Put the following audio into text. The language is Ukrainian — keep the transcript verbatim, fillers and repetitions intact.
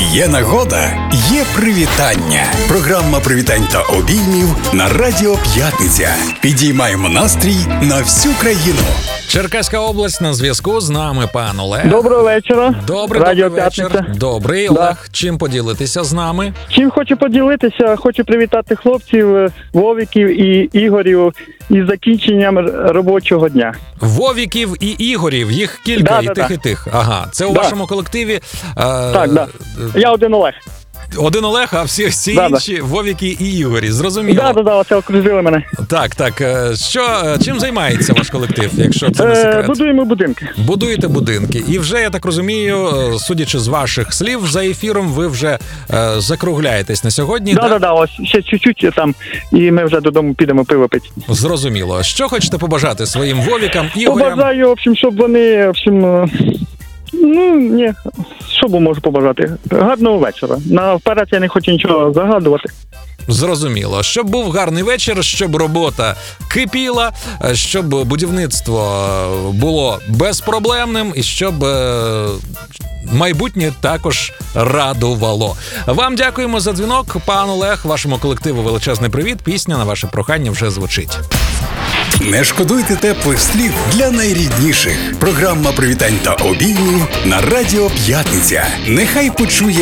Є нагода, є привітання. Програма привітань та обіймів на Радіо П'ятниця. Підіймаємо настрій на всю країну. Черкаська область на зв'язку, з нами пан Олег. Доброго вечора. Добрий, Радіо добрий вечір. П'ятниця. Добрий. Да. Олег, чим поділитися з нами? Чим хочу поділитися? Хочу привітати хлопців, Вовиків і Ігорів із закінченням робочого дня. Вовіків і Ігорів, їх кілька, Да, і да, тих, да. і тих. Ага, це у Да. вашому колективі. Е- Так, да. Я один Олег. Один Олег, а всі, всі Да, да. інші Вовіки і Ігорі. Зрозуміло. Так, так, так, оце окружили мене. Так, так. е, Що, е, чим займається ваш колектив, якщо це не Е, секрет? будуємо будинки. Будуєте будинки. І вже, я так розумію, е, судячи з ваших слів, за ефіром ви вже е, закругляєтесь на сьогодні. Так, так, так, ось ще чуть-чуть там, і ми вже додому підемо пиво пити. Зрозуміло. Що хочете побажати своїм Вовікам, Ігорям? Побажаю, в общем, щоб вони, в общем, е, ну, ні, що б можу побажати? Гарного вечора. Наперед я не хочу нічого загадувати. Зрозуміло. Щоб був гарний вечір, щоб робота кипіла, щоб будівництво було безпроблемним і щоб е, майбутнє також радувало. Вам дякуємо за дзвінок. Пан Олег, вашому колективу величезний привіт. Пісня на ваше прохання вже звучить. Не шкодуйте теплих слів для найрідніших. Програма привітань та обіймів на Радіо П'ятниця. Нехай почує